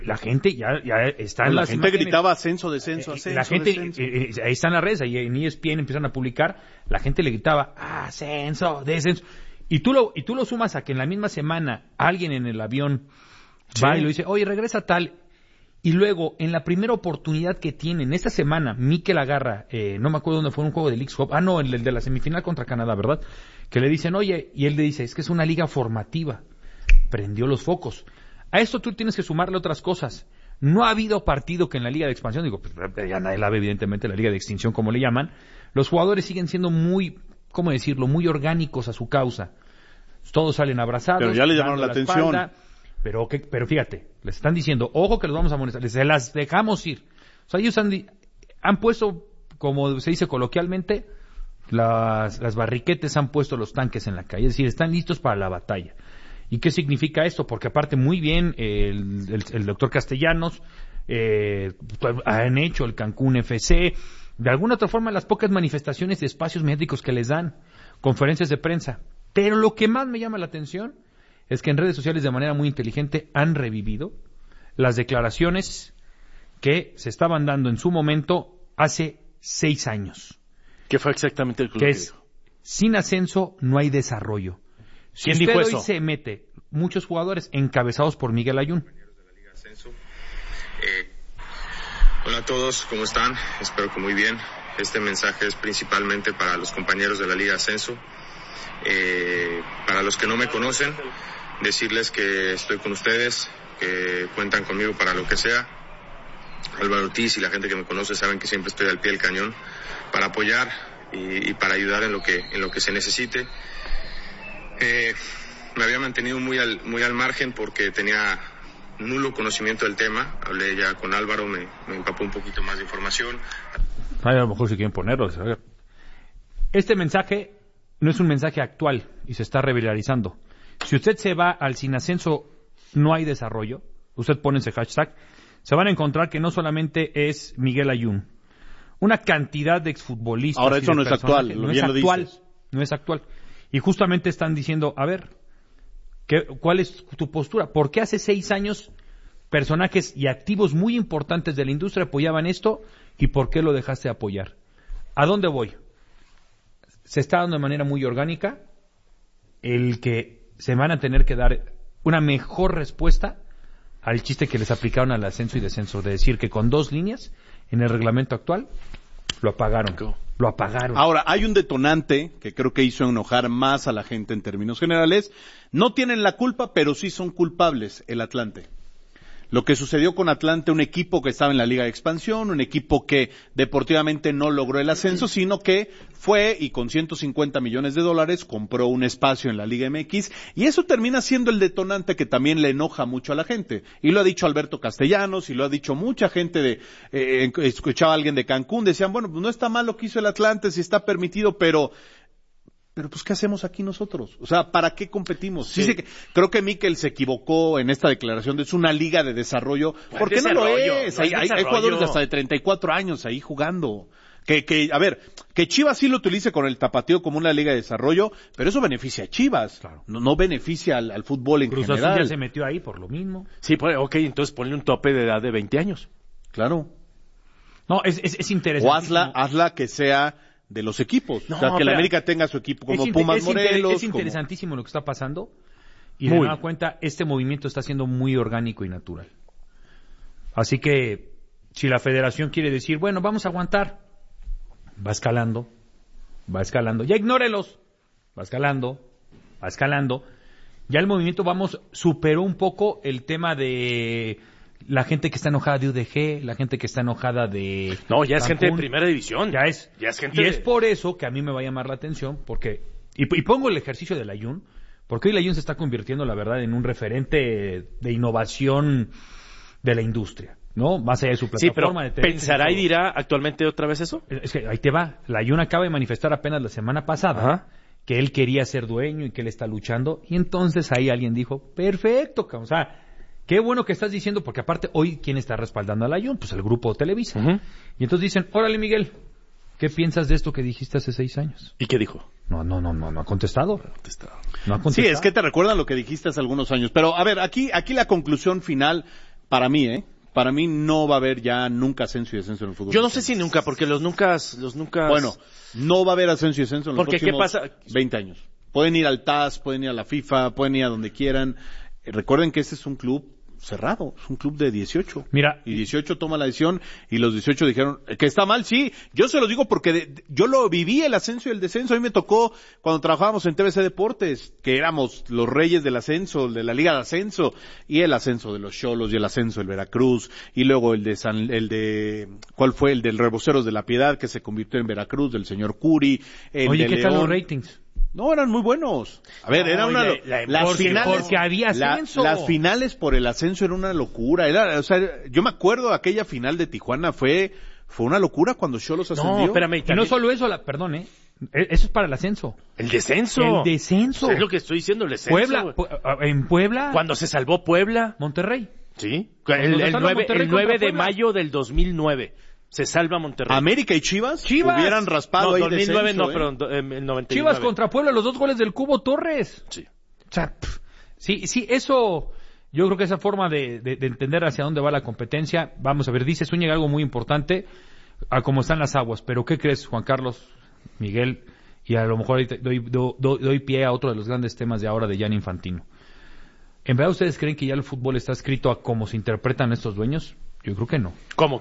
La gente ya está en la las gente imágenes. gritaba ascenso, descenso, ascenso. La gente, descenso. ahí están las redes, ahí en ESPN empiezan a publicar, la gente le gritaba, ascenso, descenso. Y tú lo sumas a que en la misma semana alguien en el avión va y lo dice, oye, regresa tal. Y luego, en la primera oportunidad que tienen, esta semana, Mikel agarra, no me acuerdo dónde fue, un juego de Leagues Cup, el de la semifinal contra Canadá, ¿verdad? Que le dicen, oye, y él le dice, es que es una liga formativa. Prendió los focos. A esto tú tienes que sumarle otras cosas. No ha habido partido que en la liga de expansión, pues ya nadie la ve evidentemente, la liga de extinción como le llaman, los jugadores siguen siendo muy, ¿cómo decirlo?, muy orgánicos a su causa. Todos salen abrazados. Pero ya le llamaron la atención. Espalda, pero fíjate, les están diciendo, ojo que los vamos a amonestar, se las dejamos ir. O sea, ellos han puesto, como se dice coloquialmente, las barriquetes, han puesto los tanques en la calle, es decir, están listos para la batalla. ¿Y qué significa esto? Porque aparte muy bien el doctor Castellanos han hecho el Cancún FC, de alguna otra forma las pocas manifestaciones de espacios mediáticos que les dan, conferencias de prensa. Pero lo que más me llama la atención es que en redes sociales de manera muy inteligente han revivido las declaraciones que se estaban dando en su momento hace 6 años. ¿Qué fue exactamente el club? Que es, sin ascenso no hay desarrollo. ¿Quién dijo eso? Hoy se mete muchos jugadores encabezados por Miguel Ayun. Hola a todos, ¿cómo están? Espero que muy bien. Este mensaje es principalmente para los compañeros de la Liga Ascenso. Para los que no me conocen, decirles que estoy con ustedes, que cuentan conmigo para lo que sea. Álvaro Ortiz y la gente que me conoce saben que siempre estoy al pie del cañón para apoyar y para ayudar en lo que se necesite. Me había mantenido muy al margen porque tenía nulo conocimiento del tema. Hablé ya con Álvaro, me empapó un poquito más de información. A lo mejor si quieren ponerlo. Este mensaje no es un mensaje actual y se está regularizando. Si usted se va al sin ascenso no hay desarrollo, usted pone ese hashtag, se van a encontrar que no solamente es Miguel Ayun, una cantidad de exfutbolistas. Ahora eso no es actual, no es actual. Y justamente están diciendo, a ver, ¿cuál es tu postura? ¿Por qué hace 6 años personajes y activos muy importantes de la industria apoyaban esto y por qué lo dejaste de apoyar? ¿A dónde voy? Se está dando de manera muy orgánica el que se van a tener que dar una mejor respuesta al chiste que les aplicaron al ascenso y descenso, de decir que con 2 líneas en el reglamento actual lo apagaron. Lo apagaron. Ahora, hay un detonante que creo que hizo enojar más a la gente en términos generales. No tienen la culpa, pero sí son culpables, el Atlante. Lo que sucedió con Atlante, un equipo que estaba en la Liga de Expansión, un equipo que deportivamente no logró el ascenso, sino que fue y con $150 millones compró un espacio en la Liga MX, y eso termina siendo el detonante que también le enoja mucho a la gente. Y lo ha dicho Alberto Castellanos, y lo ha dicho mucha gente escuchaba a alguien de Cancún, decían, bueno, pues no está mal lo que hizo el Atlante, si está permitido, pero pues ¿qué hacemos aquí nosotros? O sea, ¿para qué competimos? Sí. Creo que Mikel se equivocó en esta declaración de es una liga de desarrollo, porque no lo es. Hay jugadores de hasta de 34 años ahí jugando. A ver, que Chivas sí lo utilice con el tapatío como una liga de desarrollo, pero eso beneficia a Chivas. Claro. No beneficia al fútbol en general. Cruz Azul ya se metió ahí por lo mismo. Sí, pues, ok, entonces ponle un tope de edad de 20 años. Claro. No, es interesante. O hazla que sea de los equipos. No, o sea, que la América tenga su equipo como Pumas Morelos. Es interesantísimo lo que está pasando. Y de nueva cuenta, este movimiento está siendo muy orgánico y natural. Así que, si la federación quiere decir, bueno, vamos a aguantar, va escalando. Ya ignórelos. Va escalando. Ya el movimiento, superó un poco el tema de la gente que está enojada de UDG, la gente que está enojada de... No, ya es Cancún. gente de primera división. Ya es gente es por eso que a mí me va a llamar la atención, porque... Y pongo el ejercicio del Ayun, porque hoy el Ayun se está convirtiendo, la verdad, en un referente de innovación de la industria, ¿no? Más allá de su plataforma de televisión. ¿Pensará y dirá actualmente otra vez eso? Es que ahí te va. El Ayun acaba de manifestar apenas la semana pasada que él quería ser dueño y que él está luchando, y entonces ahí alguien dijo, perfecto, o sea... Qué bueno que estás diciendo, porque aparte hoy, ¿quién está respaldando al Ayun? Pues el grupo Televisa. Y entonces dicen, órale Miguel, ¿qué piensas de esto que dijiste hace 6 años? ¿Y qué dijo? No ha contestado. No ha contestado. Sí, es que te recuerdan lo que dijiste hace algunos años. Pero, a ver, aquí la conclusión final, Para mí, Para mí no va a haber ya nunca ascenso y descenso en el fútbol. Yo no sé si nunca, porque los nunca... Bueno, no va a haber ascenso y descenso en los Porque, ¿qué próximos pasa? 20 años. Pueden ir al TAS, pueden ir a la FIFA, pueden ir a donde quieran. Recuerden que este es un club cerrado, es un club de 18. Mira, y 18 toma la decisión y los 18 dijeron que está mal, sí. Yo se los digo porque yo lo viví, el ascenso y el descenso. A mí me tocó cuando trabajábamos en TVC Deportes, que éramos los reyes del ascenso, de la Liga de Ascenso, y el ascenso de los Xolos y el ascenso del Veracruz, y luego ¿cuál fue? El del Reboceros de la Piedad, que se convirtió en Veracruz, del señor Curi, oye, ¿qué tal los León. ratings? No, eran muy buenos. A ver, era una las finales porque había ascenso. Las finales por el ascenso era una locura. Yo me acuerdo aquella final de Tijuana fue una locura cuando Xolos ascendió. No, espérame. Y no solo eso, perdón, eso es para el ascenso. El descenso. El descenso. Es lo que estoy diciendo, el descenso. Puebla, en Puebla. Cuando se salvó Puebla. Monterrey. Sí. Cuando se El salva 9 Monterrey de contra Puebla. mayo del 2009. Se salva Monterrey. América y Chivas Chivas. hubieran raspado No, ahí 2009 descenso, no, perdón, el 99. Chivas contra Puebla, los 2 goles del Cubo Torres. Sí. O sea, sí, eso, yo creo que esa forma de entender hacia dónde va la competencia, vamos a ver, dice Zúñiga algo muy importante, a cómo están las aguas, pero ¿qué crees, Juan Carlos, Miguel? Y a lo mejor doy pie a otro de los grandes temas de ahora de Gianni Infantino. ¿En verdad ustedes creen que ya el fútbol está escrito a cómo se interpretan estos dueños? Yo creo que no. ¿Cómo?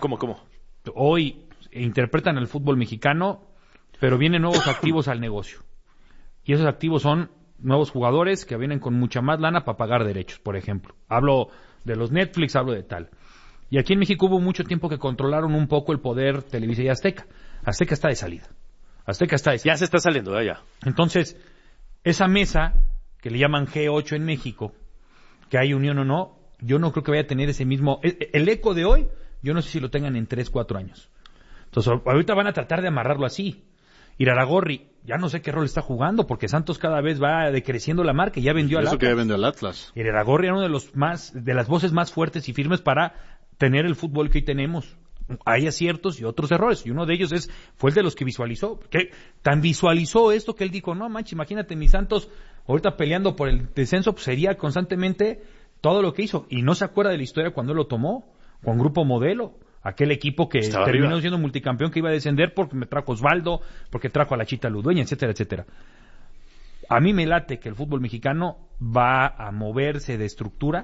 Hoy interpretan el fútbol mexicano, pero vienen nuevos activos al negocio. Y esos activos son nuevos jugadores que vienen con mucha más lana para pagar derechos, por ejemplo. Hablo de los Netflix, hablo de tal. Y aquí en México hubo mucho tiempo que controlaron un poco el poder Televisa y Azteca. Azteca está de salida. Ya se está saliendo, ya. Entonces, esa mesa, que le llaman G8 en México, que hay unión o no, yo no creo que vaya a tener ese mismo... El eco de hoy, yo no sé si lo tengan en 3, 4 años. Entonces, ahorita van a tratar de amarrarlo así. Iraragorri, ya no sé qué rol está jugando, porque Santos cada vez va decreciendo la marca y ya vendió al Eso Atlas. que ya vendió al Atlas. Iraragorri era uno de las voces más fuertes y firmes para tener el fútbol que hoy tenemos. Hay aciertos y otros errores, y uno de ellos fue el de los que visualizó. Que tan visualizó esto que él dijo, no manches, imagínate mi Santos ahorita peleando por el descenso, pues sería constantemente todo lo que hizo. Y no se acuerda de la historia cuando él lo tomó, con Grupo Modelo. Aquel equipo que estaba terminó arriba, siendo multicampeón, que iba a descender porque me trajo Osvaldo, porque trajo a la Chita Ludueña, etcétera, etcétera. A mí me late que el fútbol mexicano va a moverse de estructura,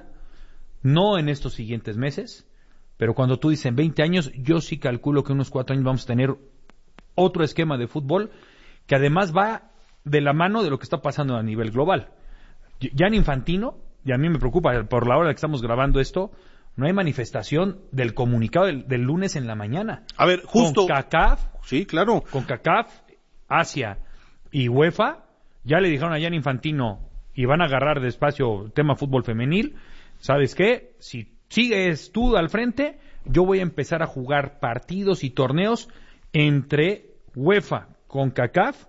no en estos siguientes meses, pero cuando tú dices en 20 años, yo sí calculo que en unos 4 años vamos a tener otro esquema de fútbol que además va de la mano de lo que está pasando a nivel global. Gianni Infantino, y a mí me preocupa por la hora que estamos grabando esto, no hay manifestación del comunicado del lunes en la mañana. A ver, justo... CONCACAF, sí, claro. CONCACAF, Asia y UEFA ya le dijeron a Gianni Infantino y van a agarrar despacio el tema fútbol femenil. ¿Sabes qué? Si sigues tú al frente, yo voy a empezar a jugar partidos y torneos entre UEFA, CONCACAF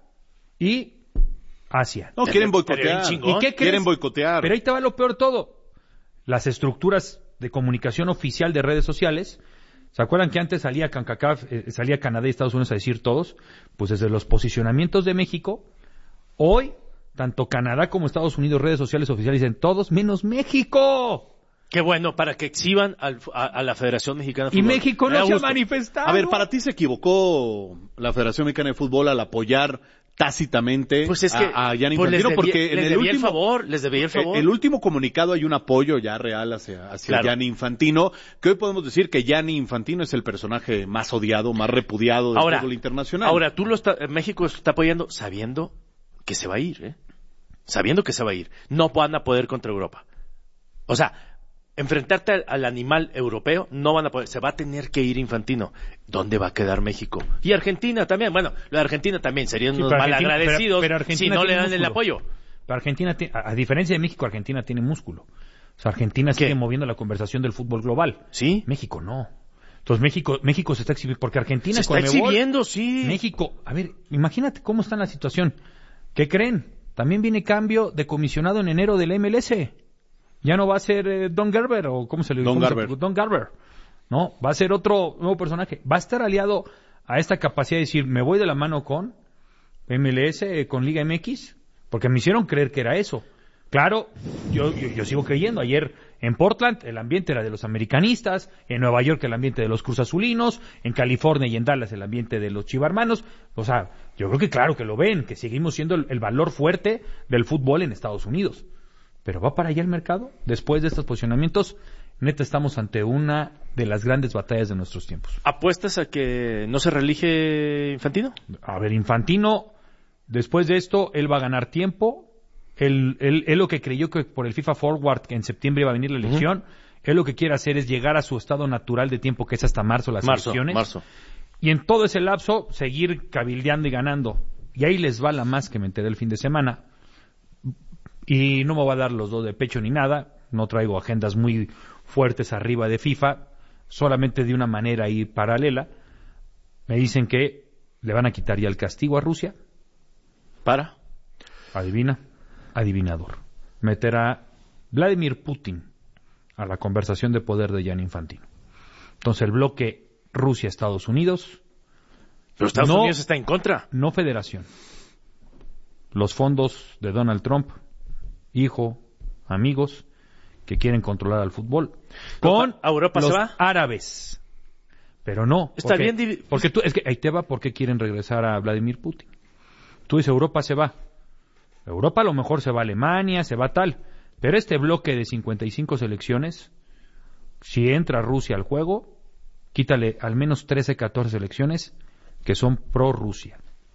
y Asia. No, quieren boicotear. ¿Y qué crees? Quieren boicotear. Pero ahí te va lo peor de todo. Las estructuras de comunicación oficial de redes sociales, ¿se acuerdan que antes salía CONCACAF, salía Canadá y Estados Unidos a decir todos? Pues desde los posicionamientos de México, hoy, tanto Canadá como Estados Unidos, redes sociales oficiales dicen todos menos México. Qué bueno, para que exhiban a la Federación Mexicana de Y Fútbol. México no se ha manifestado. A ver, para ti se equivocó la Federación Mexicana de Fútbol al apoyar tácitamente pues es que, a Gianni pues Infantino, porque en les debía el favor. el último comunicado hay un apoyo ya real hacia claro. Gianni Infantino, que hoy podemos decir que Gianni Infantino es el personaje más odiado, más repudiado del fútbol internacional. Ahora, México está apoyando sabiendo que se va a ir, sabiendo que se va a ir. No van a poder contra Europa. O sea, enfrentarte al animal europeo, no van a poder, se va a tener que ir Infantino. ¿Dónde va a quedar México? Y Argentina también, bueno, lo de Argentina también serían unos malagradecidos pero si no le dan el apoyo. Pero Argentina, a diferencia de México, Argentina tiene músculo. O sea, Argentina sigue moviendo la conversación del fútbol global. ¿Sí? México no. Entonces México se está exhibiendo, porque Argentina se está exhibiendo, sí. México, a ver, imagínate cómo está la situación. ¿Qué creen? También viene cambio de comisionado en enero del MLS. Ya no va a ser Don Garber, o ¿cómo se le dice? Don Garber. No, va a ser otro nuevo personaje. Va a estar aliado a esta capacidad de decir, me voy de la mano con MLS, con Liga MX, porque me hicieron creer que era eso. Claro, yo sigo creyendo. Ayer en Portland el ambiente era de los americanistas, en Nueva York el ambiente de los cruzazulinos, en California y en Dallas el ambiente de los chivarmanos. O sea, yo creo que claro que lo ven, que seguimos siendo el valor fuerte del fútbol en Estados Unidos. Pero ¿va para allá el mercado? Después de estos posicionamientos, neta estamos ante una de las grandes batallas de nuestros tiempos. ¿Apuestas a que no se reelige Infantino? A ver, Infantino, después de esto, él va a ganar tiempo. Él lo que creyó que por el FIFA Forward, que en septiembre iba a venir la elección, él lo que quiere hacer es llegar a su estado natural de tiempo, que es hasta marzo las elecciones. Marzo. Y en todo ese lapso, seguir cabildeando y ganando. Y ahí les va la más que me enteré el fin de semana. Y no me voy a dar los dos de pecho ni nada. No traigo agendas muy fuertes arriba de FIFA. Solamente de una manera ahí paralela. Me dicen que le van a quitar ya el castigo a Rusia. ¿Para? Adivina. Adivinador. Meter a Vladimir Putin a la conversación de poder de Gianni Infantino. Entonces el bloque Rusia-Estados Unidos. Pero Estados Unidos está en contra. No federación. Los fondos de Donald Trump, hijo, amigos, que quieren controlar al fútbol. Con ¿A Europa los se va? árabes. Pero no. Está porque, bien. Porque tú, es que ahí te va por qué quieren regresar a Vladimir Putin. Tú dices, Europa se va. Europa a lo mejor se va a Alemania, se va tal, pero este bloque de 55 selecciones, si entra Rusia al juego, quítale al menos 13, 14 selecciones que son pro Rusia.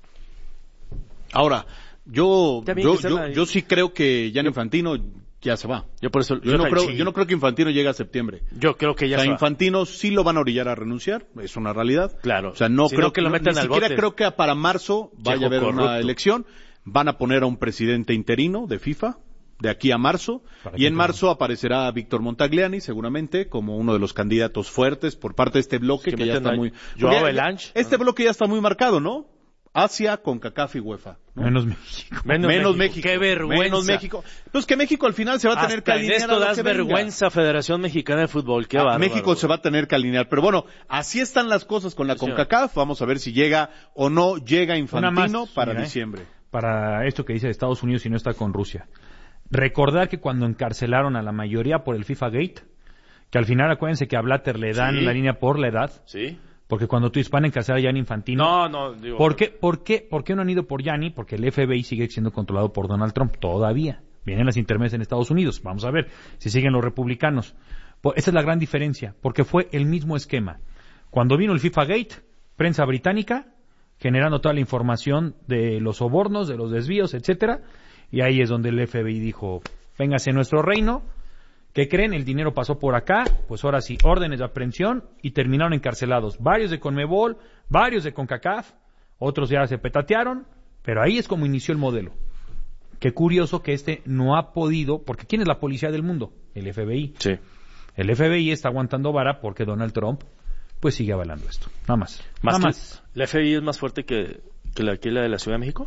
Ahora, yo la- sí creo que Gianni Infantino ya se va. Yo por eso Yo no creo que Infantino llegue a septiembre. Yo creo que ya O sea, se va. Infantino sí lo van a orillar a renunciar, es una realidad. Claro. O sea, no Si creo no, que lo metan ni al siquiera bote. creo que para marzo vaya a haber Viejo una corrupto. elección. Van a poner a un presidente interino de FIFA de aquí a marzo, y en marzo aparecerá Víctor Montagliani seguramente como uno de los candidatos fuertes por parte de este bloque Que que ya meten está a muy Joao porque Belange. este bloque ya está muy marcado, ¿no? Asia, CONCACAF y UEFA, ¿no? Menos México. Menos México. Qué vergüenza. Menos México. Pues que México al final se va a tener que Hasta en alinear esto a lo das que venga. vergüenza, Federación Mexicana de Fútbol. Qué bárbaro. México se va a tener que alinear. Pero bueno, así están las cosas con la Sí, señor. CONCACAF. Vamos a ver si llega o no llega Infantino más, para mira, diciembre. Para esto que dice de Estados Unidos y no está con Rusia. Recordar que cuando encarcelaron a la mayoría por el FIFA Gate, que al final acuérdense que a Blatter le dan Sí. la línea por la edad, ¿Sí? porque cuando tú van a encarcelar a Gianni Infantino, Digo... ¿Por qué no han ido por Gianni? Porque el FBI sigue siendo controlado por Donald Trump todavía. Vienen las intermedias en Estados Unidos. Vamos a ver si siguen los republicanos. Esa es la gran diferencia, porque fue el mismo esquema. Cuando vino el FIFA Gate, prensa británica, generando toda la información de los sobornos, de los desvíos, etcétera, y ahí es donde el FBI dijo, véngase a nuestro reino. ¿Qué creen? El dinero pasó por acá, pues ahora sí, órdenes de aprehensión y terminaron encarcelados. Varios de CONMEBOL, varios de CONCACAF, otros ya se petatearon, pero ahí es como inició el modelo. Qué curioso que este no ha podido, porque ¿quién es la policía del mundo? El FBI. Sí. El FBI está aguantando vara porque Donald Trump pues sigue avalando esto. Nada más. Nada más. ¿La FBI es más fuerte que la de la Ciudad de México?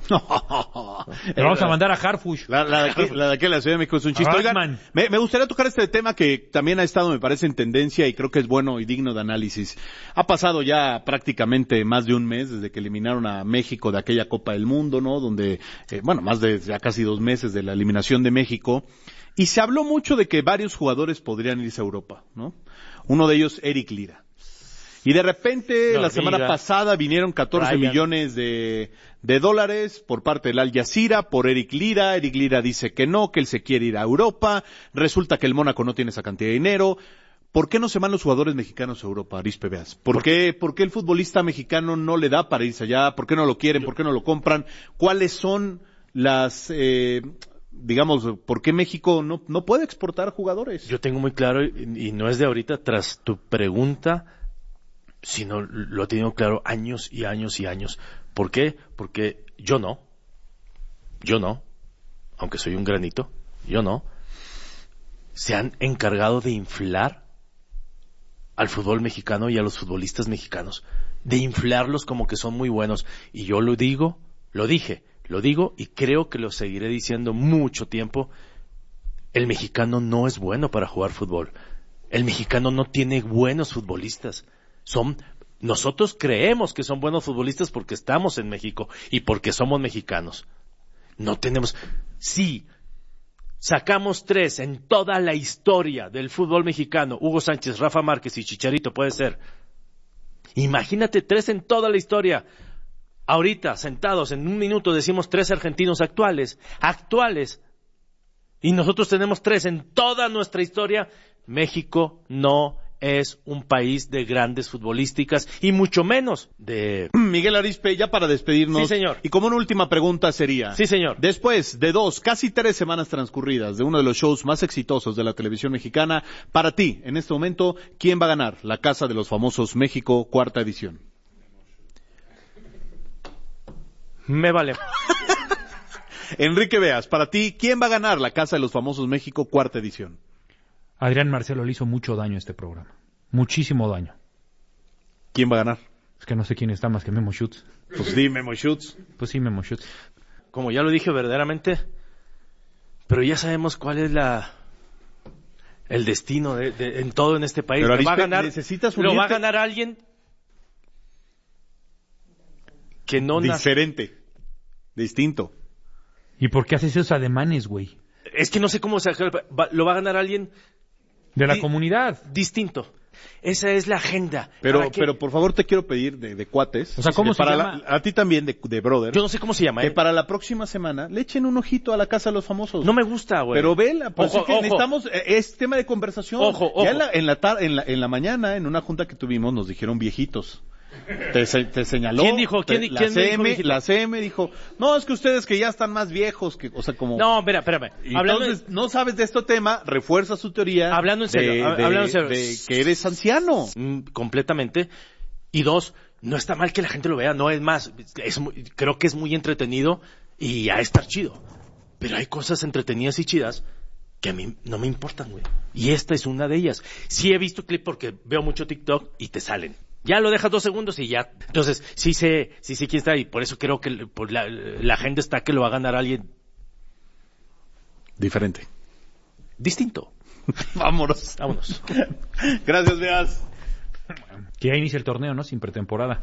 Le vamos a mandar a Harfush. La de aquí de la Ciudad de México es un chiste. Oigan, Ratman. me gustaría tocar este tema que también ha estado, me parece, en tendencia y creo que es bueno y digno de análisis. Ha pasado ya prácticamente más de un mes desde que eliminaron a México de aquella Copa del Mundo, ¿no? Donde, más de ya casi 2 meses de la eliminación de México. Y se habló mucho de que varios jugadores podrían irse a Europa, ¿no? Uno de ellos, Eric Lira. Y de repente, la semana pasada vinieron 14 millones de dólares por parte del Al Jazeera por Eric Lira. Eric Lira dice que no, que él se quiere ir a Europa. Resulta que el Mónaco no tiene esa cantidad de dinero. ¿Por qué no se van los jugadores mexicanos a Europa, Arispe Beas? ¿Por qué el futbolista mexicano no le da para irse allá? ¿Por qué no lo quieren? ¿Por qué no lo compran? ¿Cuáles son las... digamos, ¿por qué México no puede exportar jugadores? Yo tengo muy claro, y no es de ahorita, tras tu pregunta, sino lo he tenido claro años y años y años. ¿Por qué? Porque yo no, aunque soy un granito, yo no, se han encargado de inflar al fútbol mexicano y a los futbolistas mexicanos, de inflarlos como que son muy buenos. Y yo lo digo y creo que lo seguiré diciendo mucho tiempo. El mexicano no es bueno para jugar fútbol. El mexicano no tiene buenos futbolistas. Nosotros creemos que son buenos futbolistas porque estamos en México y porque somos mexicanos. No tenemos... Sí, sacamos 3 en toda la historia del fútbol mexicano, Hugo Sánchez, Rafa Márquez y Chicharito, puede ser. Imagínate 3 en toda la historia. Ahorita, sentados en un minuto, decimos 3 argentinos actuales, y nosotros tenemos 3 en toda nuestra historia. México no es un país de grandes futbolísticas y mucho menos de... Miguel Arizpe, ya para despedirnos. Sí, señor. Y como una última pregunta sería... Sí, señor. Después de casi 3 semanas transcurridas de uno de los shows más exitosos de la televisión mexicana, para ti, en este momento, ¿quién va a ganar la Casa de los Famosos México, 4ª edición? Me vale. Enrique Beas, para ti, ¿quién va a ganar la Casa de los Famosos México, 4ª edición? Adrián Marcelo le hizo mucho daño a este programa. Muchísimo daño. ¿Quién va a ganar? Es que no sé quién está más que Memo Schutz. Pues di Memo Schutz. Pues sí, Memo Schutz. Como ya lo dije verdaderamente, pero ya sabemos cuál es el destino en todo en este país. Pero Lo va a Arizpe, ganar, necesitas lo va a unirte. ganar alguien que no Diferente. Distinto. ¿Y por qué haces esos ademanes, güey? Es que no sé cómo lo va a ganar alguien De la comunidad. distinto. Esa es la agenda. Pero por favor te quiero pedir de cuates. O sea, ¿cómo que se para llama? a ti también de brother. Yo no sé cómo se llama. Que para la próxima semana le echen un ojito a la Casa de los Famosos. No me gusta, güey. Pero vela, pues Ojo, es que ojo. necesitamos, es tema de conversación. Ojo. Ya en la mañana, en una junta que tuvimos, nos dijeron viejitos. Te señaló. ¿Quién dijo? ¿Quién me dijo viejito? La CM dijo, no, es que ustedes que ya están más viejos, que, o sea, como... No, espérame. Entonces, no sabes de este tema, refuerza su teoría. Hablando en serio, de que eres anciano. Completamente. Y 2, no está mal que la gente lo vea, no es más. Creo que es muy entretenido y a estar chido. Pero hay cosas entretenidas y chidas que a mí no me importan, güey. Y esta es una de ellas. Sí he visto clip porque veo mucho TikTok y te salen. Ya lo dejas 2 segundos y ya. Entonces, sí sé quién está ahí. Por eso creo que la agenda está que lo va a ganar alguien Diferente. distinto. Vámonos. Gracias, Beas. Que ya inicia el torneo, ¿no? Sin pretemporada.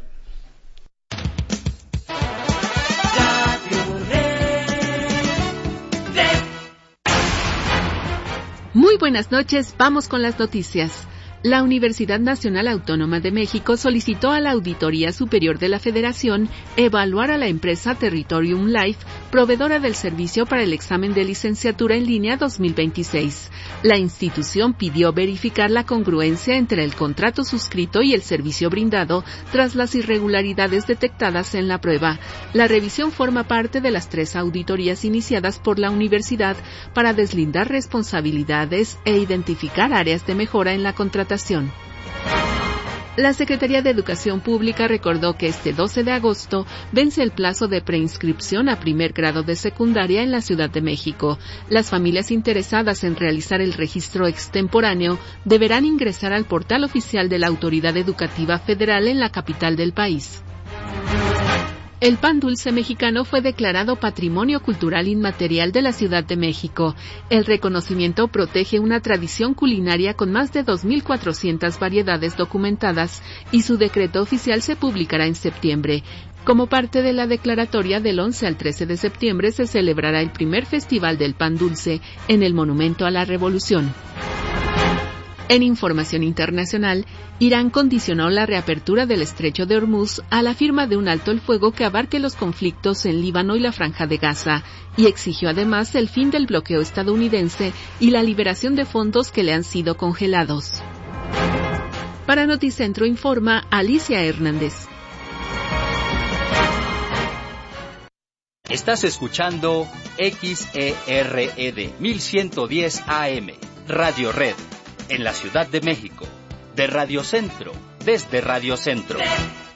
Muy buenas noches, vamos con las noticias. La Universidad Nacional Autónoma de México solicitó a la Auditoría Superior de la Federación evaluar a la empresa Territorium Life, proveedora del servicio para el examen de licenciatura en línea 2026. La institución pidió verificar la congruencia entre el contrato suscrito y el servicio brindado tras las irregularidades detectadas en la prueba. La revisión forma parte de las 3 auditorías iniciadas por la universidad para deslindar responsabilidades e identificar áreas de mejora en la contratación. La Secretaría de Educación Pública recordó que este 12 de agosto vence el plazo de preinscripción a primer grado de secundaria en la Ciudad de México. Las familias interesadas en realizar el registro extemporáneo deberán ingresar al portal oficial de la Autoridad Educativa Federal en la capital del país. El pan dulce mexicano fue declarado Patrimonio Cultural Inmaterial de la Ciudad de México. El reconocimiento protege una tradición culinaria con más de 2.400 variedades documentadas y su decreto oficial se publicará en septiembre. Como parte de la declaratoria, del 11 al 13 de septiembre se celebrará el primer Festival del Pan Dulce en el Monumento a la Revolución. En información internacional, Irán condicionó la reapertura del Estrecho de Hormuz a la firma de un alto el fuego que abarque los conflictos en Líbano y la Franja de Gaza, y exigió además el fin del bloqueo estadounidense y la liberación de fondos que le han sido congelados. Para Noticentro informa Alicia Hernández. Estás escuchando XERED 1110 AM, Radio Red, en la Ciudad de México, de Radio Centro, desde Radio Centro.